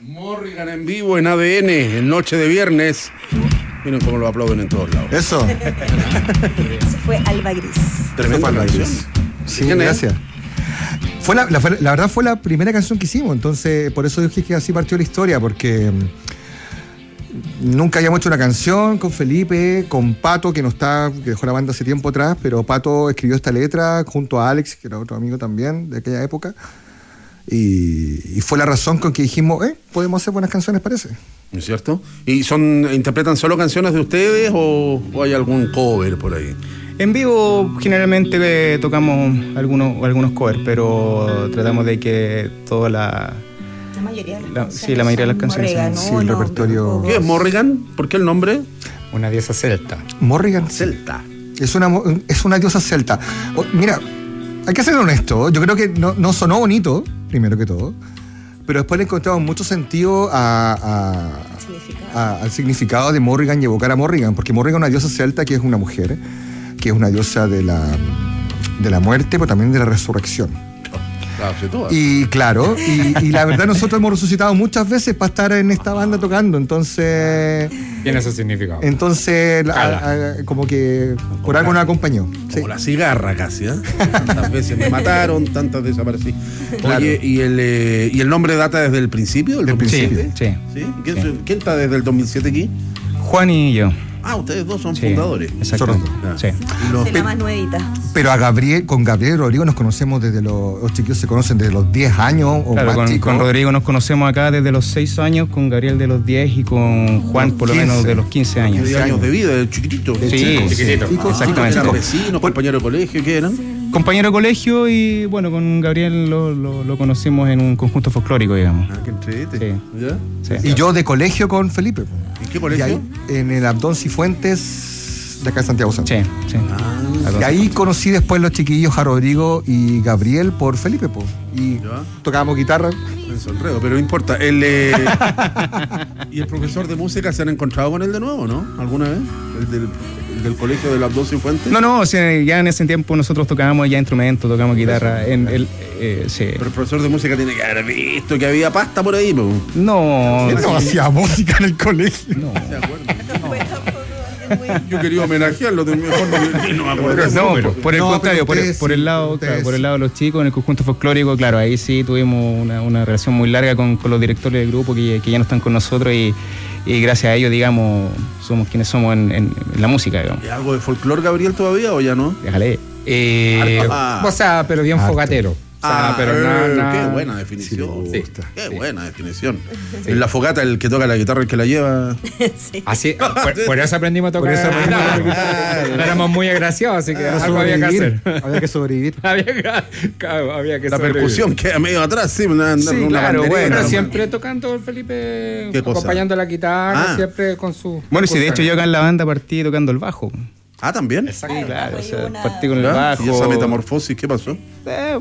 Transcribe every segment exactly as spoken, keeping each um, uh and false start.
Morrigan en vivo en A D N, en noche de viernes. Miren cómo lo aplauden en todos lados. Eso. Eso fue Alba Gris. Tremenda canción. Sí, gracias. Fue la, la, la verdad fue la primera canción que hicimos, entonces por eso dije que así partió la historia, porque nunca habíamos hecho una canción con Felipe, con Pato, que no está, que dejó la banda hace tiempo atrás, pero Pato escribió esta letra junto a Alex, que era otro amigo también de aquella época, y, y fue la razón con que dijimos, eh, podemos hacer buenas canciones, parece. ¿Es cierto? ¿Y son interpretan solo canciones de ustedes o, o hay algún cover por ahí? En vivo generalmente eh, tocamos algunos, algunos covers, pero tratamos de que toda la... La mayoría de las la, canciones. Sí, la mayoría de las canciones. Morrigan, Sí, ¿no? el No, repertorio... no, ¿Qué es Morrigan? ¿Por qué el nombre? Una diosa celta. Morrigan. Celta. Es una, es una diosa celta. O, mira, hay que ser honesto, yo creo que no, no sonó bonito, primero que todo, pero después le encontramos mucho sentido a... a Significado. A, al significado de Morrigan y evocar a Morrigan, porque Morrigan es una diosa celta que es una mujer, que es una diosa de la, de la muerte, pero también de la resurrección. Claro, y claro, y, y la verdad nosotros hemos resucitado muchas veces para estar en esta banda tocando, entonces... Tiene ese significado. Entonces, a, a, como que por algo nos acompañó. Como Sí. la cigarra casi, ¿eh? Tantas veces me mataron, tantas desaparecí. Claro. Oye, ¿y el, eh, ¿y el nombre data desde el principio? ¿Del Del dos mil siete? principio. Sí. ¿Sí? ¿Quién, Sí. ¿Quién está desde el dos mil siete aquí? Juan y yo. Ah, ustedes dos son Sí, fundadores. Exactamente. Ah. Sí. Y los- De la más nuevita. Pero a Gabriel, con Gabriel y Rodrigo nos conocemos desde los... Los chiquillos se conocen desde los diez años o Claro, más con, chicos. con Rodrigo nos conocemos acá desde los seis años, con Gabriel de los diez y con Juan por lo quince. menos de los quince años. diez años de vida, el chiquitito. De Sí, chicos, chiquitito. chicos, Ah, exactamente. ¿Eran vecinos, compañeros de colegio? ¿Qué eran? Compañero de colegio y bueno, con Gabriel lo, lo, lo conocimos en un conjunto folclórico, digamos. Ah, qué entrete. Sí. ¿Ya? Sí. Y yo de colegio con Felipe. ¿En qué Y colegio? ahí, en el Abdón Cifuentes de acá de Santiago Centro. Sí, sí. Ah, Y ahí conocí después los chiquillos a Rodrigo y Gabriel por Felipe, po. Y Ya. tocábamos guitarra. eso, enredo, pero no importa. El, eh, ¿Y el profesor de música se han encontrado con él de nuevo, no? ¿Alguna vez? ¿El del, el del colegio de las doce Fuentes? No, no, o sea, ya en ese tiempo nosotros tocábamos ya instrumentos, tocábamos guitarra. En el, eh, sí. Pero el profesor de música tiene que haber visto que había pasta por ahí, po. No, Él no hacía música en el colegio. no. ¿Se acuerdan? Fue tampoco muy- Yo quería homenajearlo, de mejor no, no me acuerdo. No, por, por el No, contrario, pero por el, ustedes por el sí, lado, ustedes claro, por el sí. lado de los chicos, en el conjunto folclórico, claro, ahí sí tuvimos una, una relación muy larga con, con los directores del grupo que, que ya no están con nosotros y, y gracias a ellos, digamos, somos quienes somos en, en- en la música, digamos. ¿Y algo de folclore, Gabriel, todavía o ya no? Déjale. Eh, Ah. o sea, pero bien Harto. fogatero. O sea, Ah, pero eh, nada, nada- qué buena definición. Sí, me gusta. Qué Sí. buena definición. En la fogata, el que toca la guitarra, el que la lleva. Sí. Así, por, por eso aprendimos a tocar. Por eso aprendimos a tocar guitarra. guitarra. Éramos muy agraciados, así que Para algo había que sobrevivir. hacer. Había que sobrevivir. había, que, claro, había que La sobrevivir. percusión queda medio atrás, sí, una, Sí, una claro, bandereta, bueno, Pero ¿no? siempre tocando el Felipe, ¿Qué cosa? acompañando la guitarra, Ah. siempre con su. Bueno, y si de hecho percusión. yo acá en la banda partí tocando el bajo. Ah, también. Exacto. Sí, claro, o sea, Una- partí con el ¿Ya? bajo. ¿Y esa metamorfosis qué pasó? Eh,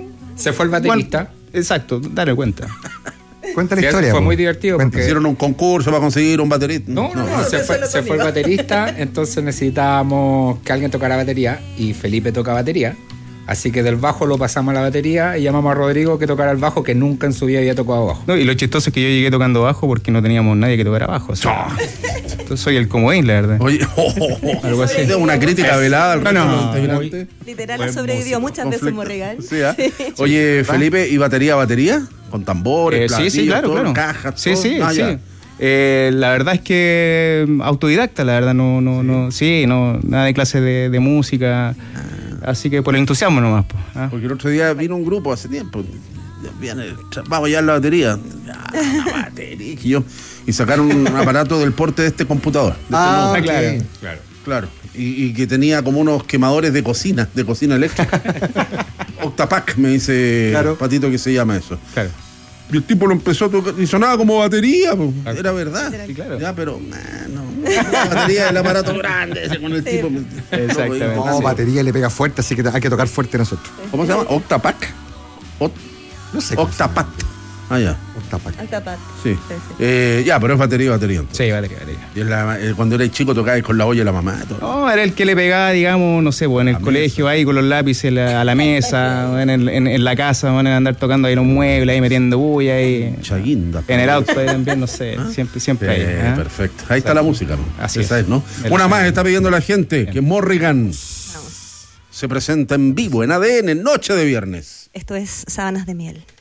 Se fue el baterista. bueno, exacto, dale cuenta. Cuenta la Sí, historia. fue po. muy divertido Cuenta. porque- ¿Hicieron un concurso para conseguir un baterista? No, no, no, se, eso fue, lo se fue el conmigo. baterista, entonces necesitábamos que alguien tocara batería y Felipe toca batería. Así que del bajo lo pasamos a la batería y llamamos a Rodrigo que tocara el bajo, que nunca en su vida había tocado bajo. No, y lo chistoso es que yo llegué tocando bajo porque no teníamos nadie que tocara bajo. O sea, entonces soy el comodín, la verdad. Oye, oh, oh, oh. Algo así. ¿Es una crítica velada al No, resto de no, los integrantes? Literal Buen ha sobrevivido músico. muchas veces Conflicto. Morrigan. Sí, ¿ah? Oye, Felipe, ¿y batería, batería? ¿Con tambores, Eh, sí, platillos, sí, claro, todo, claro. cajas, sí, todo? sí, Ah, sí. ya. Eh, la verdad es que mm, autodidacta, la verdad, no, no, no, sí, no, nada de clase de, de música. Así que por el entusiasmo nomás. Pues, ¿ah? Porque el otro día vino un grupo hace tiempo. Viene, vamos a llevar la batería. Ah, la batería. Y, yo, y sacaron un aparato del porte de este computador. de este Ah, notebook. claro. Claro. Claro. Y, y que tenía como unos quemadores de cocina, de cocina eléctrica. Octapack, me dice Claro. Patito que se llama eso. Claro. Y el tipo lo empezó a tocar y sonaba como batería, po. Era verdad. Sí, claro. Ya, pero nah, no. La batería del aparato grande ese con el Sí. tipo. Exactamente. No, Sí. batería le pega fuerte, así que hay que tocar fuerte nosotros. ¿Cómo se llama? Octapack. Oct- No sé. cómo se Octapack. Ah, ya. Octapack. Octapack. Sí. Sí, sí. Eh, ya, pero es batería, batería. entonces. Sí, batería, batería. Y en la- eh, cuando eres chico tocabas con la olla de la mamá. Todo. No, era el que le pegaba, digamos, no sé, pues en el La colegio ahí con los lápices la- a la mesa, en, el- en- en la casa, van a andar tocando ahí en un mueble, ahí metiendo bulla ahí. Chaguinda. En el auto ahí también, no sé, siempre, siempre ahí. Eh, ¿ah? Perfecto. Ahí está la música, ¿no? Así Esa es. ¿no? El- Una más está pidiendo la gente, que Morrigan Vamos. se presenta en vivo en A D N, noche de viernes. Esto es Sábanas de Miel.